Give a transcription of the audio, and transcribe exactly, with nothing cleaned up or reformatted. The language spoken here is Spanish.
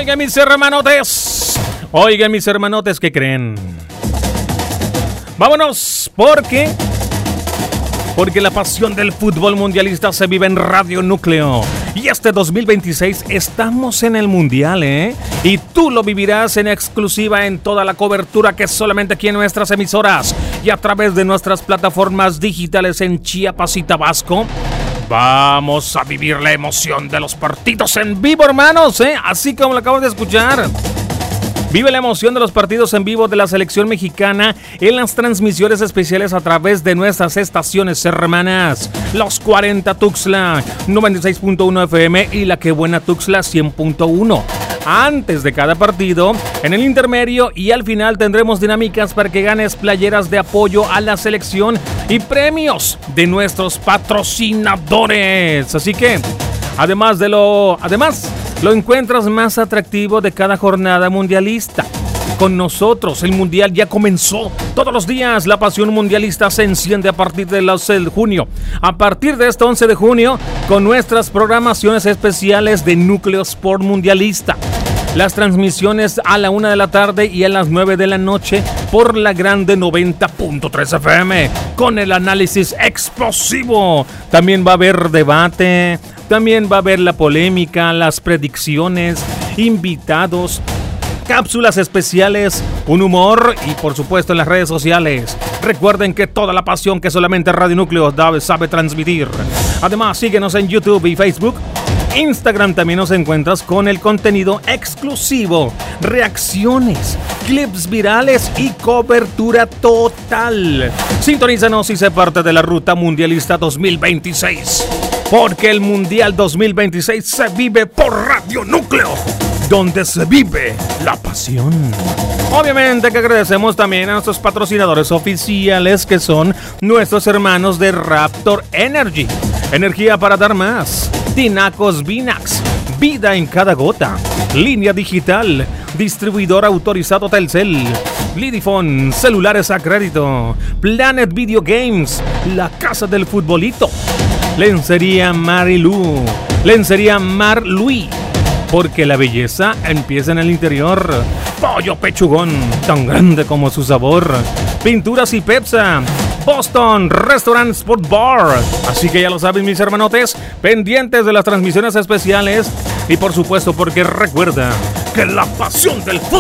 Oigan mis hermanotes, oigan mis hermanotes, ¿qué creen? Vámonos, porque... Porque la pasión del fútbol mundialista se vive en Radio Núcleo. Y este dos mil veintiséis estamos en el Mundial, ¿eh? Y tú lo vivirás en exclusiva en toda la cobertura que solamente aquí en nuestras emisoras y a través de nuestras plataformas digitales en Chiapas y Tabasco. Vamos a vivir la emoción de los partidos en vivo, hermanos, ¿eh? Así como lo acabas de escuchar. Vive la emoción de los partidos en vivo de la selección mexicana en las transmisiones especiales a través de nuestras estaciones hermanas. Los cuarenta Tuxtla, noventa y seis punto uno F M y La Que Buena Tuxtla, cien punto uno. Antes de cada partido, en el intermedio y al final tendremos dinámicas para que ganes playeras de apoyo a la selección y premios de nuestros patrocinadores. Así que, además de lo... Además... Lo encuentras más atractivo de cada jornada mundialista. Con nosotros, el mundial ya comenzó. Todos los días la pasión mundialista se enciende a partir del once de junio. A partir de este once de junio, con nuestras programaciones especiales de Núcleo Sport Mundialista. Las transmisiones a la una de la tarde y a las nueve de la noche por la grande noventa punto tres F M. Con el análisis explosivo. También va a haber debate. También va a haber la polémica, las predicciones, invitados, cápsulas especiales, un humor y por supuesto en las redes sociales. Recuerden que toda la pasión que solamente Radio Núcleo sabe transmitir. Además, síguenos en YouTube y Facebook. Instagram también nos encuentras con el contenido exclusivo, reacciones, clips virales y cobertura total. Sintonízanos y sé parte de la ruta mundialista dos mil veintiséis. Porque el Mundial dos mil veintiséis se vive por Radio Núcleo, donde se vive la pasión. Obviamente que agradecemos también a nuestros patrocinadores oficiales, que son nuestros hermanos de Raptor Energy. Energía para dar más. Tinacos Vinax. Vida en cada gota. Línea digital. Distribuidor autorizado Telcel. Lidifone. Celulares a crédito. Planet Video Games. La casa del futbolito. Lencería Marilu. Lencería Marluí. Porque la belleza empieza en el interior. Pollo Pechugón, tan grande como su sabor. Pinturas y Pepsa. Boston Restaurant Sport Bar. Así que ya lo saben, mis hermanotes, pendientes de las transmisiones especiales. Y por supuesto, porque recuerda que la pasión del fútbol